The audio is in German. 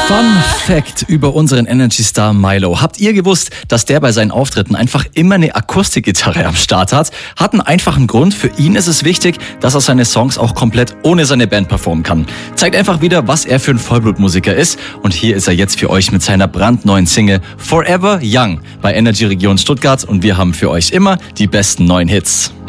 Fun Fact über unseren Energy-Star Milo. Habt ihr gewusst, dass der bei seinen Auftritten einfach immer eine Akustikgitarre am Start hat? Hat einen einfachen Grund. Für ihn ist es wichtig, dass er seine Songs auch komplett ohne seine Band performen kann. Zeigt einfach wieder, was er für ein Vollblutmusiker ist. Und hier ist er jetzt für euch mit seiner brandneuen Single Forever Young bei Energy Region Stuttgart. Und wir haben für euch immer die besten neuen Hits.